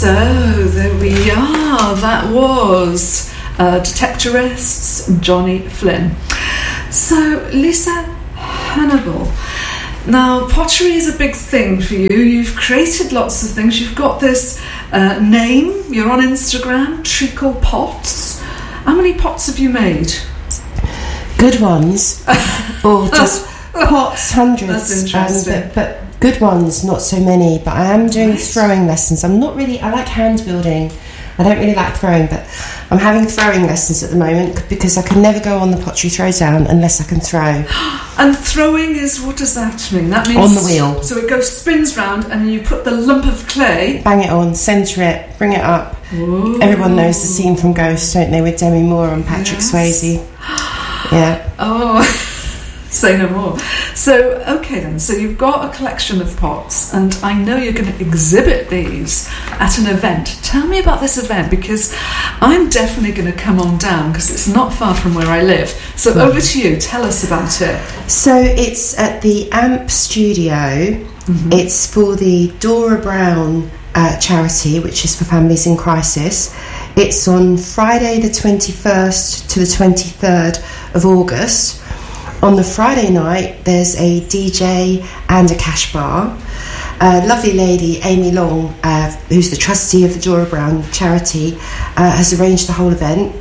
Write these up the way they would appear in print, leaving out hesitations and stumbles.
So there we are. That was Detectorists, Johnny Flynn. So Lisa Hannibal. Now, pottery is a big thing for you. You've created lots of things. You've got this name. You're on Instagram, Treacle Pots. How many pots have you made? Good ones, or just pots, hundreds. That's interesting. But good ones, not so many. But I am doing throwing lessons. I like hand building. I don't really like throwing, but I'm having throwing lessons at the moment because I can never go on the pottery throwdown unless I can throw. And throwing is, what does that mean? That means on the wheel. So it spins round, and you put the lump of clay, bang it on, centre it, bring it up. Ooh. Everyone knows the scene from Ghost, don't they, with Demi Moore and Patrick Swayze. Yeah. Oh, say no more. So, okay then, so you've got a collection of pots, and I know you're going to exhibit these at an event. Tell me about this event, because I'm definitely going to come on down, because it's not far from where I live. So over to you, tell us about it. So it's at the AMP studio. Mm-hmm. It's for the Dora Brown charity, which is for families in crisis. It's on Friday the 21st to the 23rd of August. On the Friday night, there's a DJ and a cash bar. A lovely lady, Amy Long, who's the trustee of the Dora Brown charity, has arranged the whole event.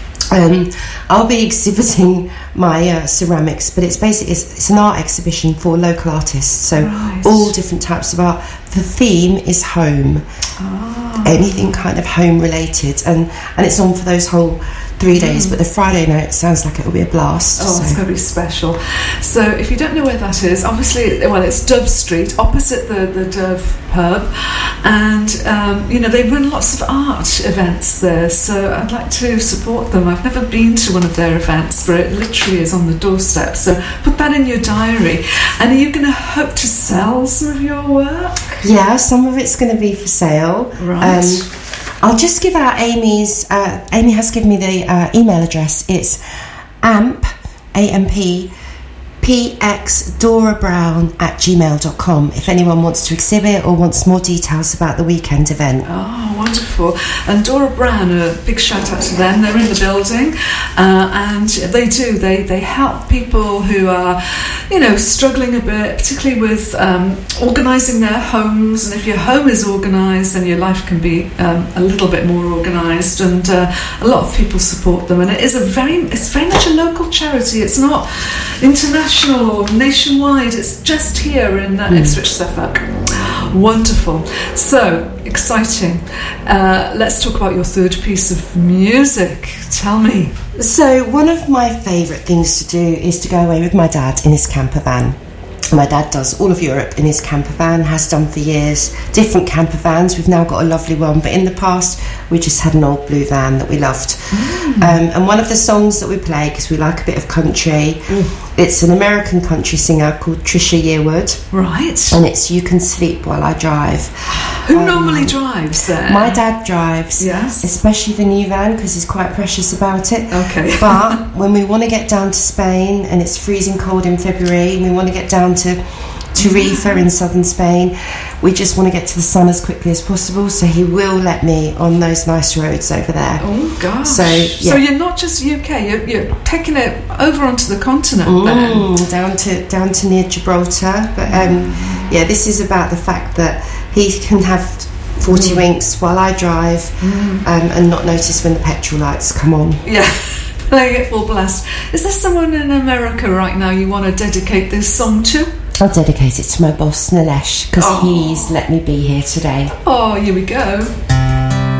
I'll be exhibiting my ceramics, but it's an art exhibition for local artists, so all different types of art. The theme is home, anything kind of home related, and it's on for those whole 3 days, but the Friday night sounds like it'll be a blast. Oh, it's going to be special. So if you don't know where that is, obviously, it's Dove Street, opposite the Dove pub, and they run lots of art events there, so I'd like to support them. I've never been to one of their events, but it literally is on the doorstep, so put that in your diary. And are you going to hope to sell some of your work? Yeah, some of it's going to be for sale. Right. I'll just give out Amy's. Amy has given me the email address. It's AMP, A-M-P, pxdorabrown@gmail.com if anyone wants to exhibit or wants more details about the weekend event. Oh, wonderful. And Dora Brown, a big shout out to them. They're in the building, and they help people who are, struggling a bit, particularly with organising their homes. And if your home is organised, then your life can be a little bit more organised, and a lot of people support them. And it's very much a local charity. It's not international or nationwide, it's just here in Ipswich, Suffolk. Wonderful. So exciting. Let's talk about your third piece of music. Tell me. So one of my favourite things to do is to go away with my dad in his camper van. My dad does all of Europe in his camper van, has done for years, different camper vans. We've now got a lovely one, but in the past we just had an old blue van that we loved. And one of the songs that we play, because we like a bit of country, it's an American country singer called Trisha Yearwood. Right. And it's You Can Sleep While I Drive. Who normally drives there? My dad drives. Yes. Especially the new van, because he's quite precious about it. Okay. But when we want to get down to Spain, and it's freezing cold in February, and we want to get down to Tarifa in southern Spain, we just want to get to the sun as quickly as possible, so he will let me on those nice roads over there. Oh gosh. So you're not just UK, you're taking it over onto the continent then. down to near Gibraltar. But this is about the fact that he can have 40 winks while I drive and not notice when the petrol lights come on. Yeah. Playing it full blast. Is there someone in America right now you want to dedicate this song to? I'll dedicate it to my boss, Nilesh, because he's let me be here today. Oh, here we go.